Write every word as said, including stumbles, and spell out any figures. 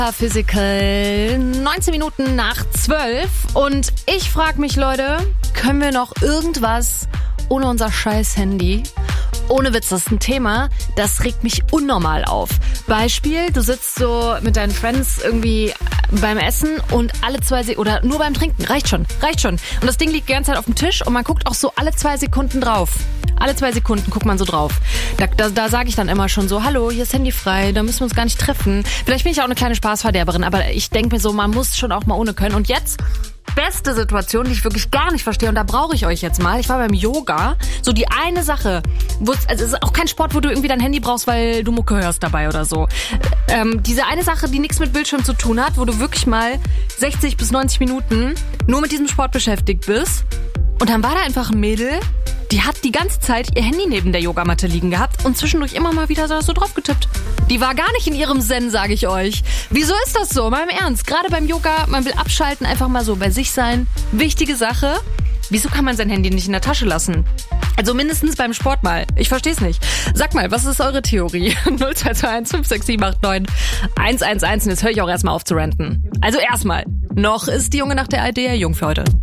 Physical, neunzehn Minuten nach zwölf und ich frage mich, Leute, können wir noch irgendwas ohne unser scheiß Handy? Ohne Witz, das ist ein Thema, das regt mich unnormal auf. Beispiel, du sitzt so mit deinen Friends irgendwie beim Essen und alle zwei Se- oder nur beim Trinken, reicht schon, reicht schon. Und das Ding liegt die ganze Zeit auf dem Tisch und man guckt auch so alle zwei Sekunden drauf. Alle zwei Sekunden guckt man so drauf. Da, da, da sage ich dann immer schon so, hallo, hier ist Handy frei, da müssen wir uns gar nicht treffen. Vielleicht bin ich auch eine kleine Spaßverderberin, aber ich denke mir so, man muss schon auch mal ohne können. Und jetzt, beste Situation, die ich wirklich gar nicht verstehe und da brauche ich euch jetzt mal. Ich war beim Yoga, so die eine Sache, wo es, also es ist auch kein Sport, wo du irgendwie dein Handy brauchst, weil du Mucke hörst dabei oder so. Ähm, diese eine Sache, die nichts mit Bildschirm zu tun hat, wo du wirklich mal sechzig bis neunzig Minuten nur mit diesem Sport beschäftigt bist. Und dann war da einfach ein Mädel, die hat die ganze Zeit ihr Handy neben der Yogamatte liegen gehabt und zwischendurch immer mal wieder so drauf getippt. Die war gar nicht in ihrem Zen, sage ich euch. Wieso ist das so? Mal im Ernst. Gerade beim Yoga, man will abschalten, einfach mal so bei sich sein. Wichtige Sache. Wieso kann man sein Handy nicht in der Tasche lassen? Also mindestens beim Sport mal. Ich versteh's nicht. Sag mal, was ist eure Theorie? null zwei zwei eins fünf sechs sieben acht neun eins eins eins und jetzt höre ich auch erstmal auf zu ranten. Also erstmal, noch ist die Junge nach der Idee jung für heute.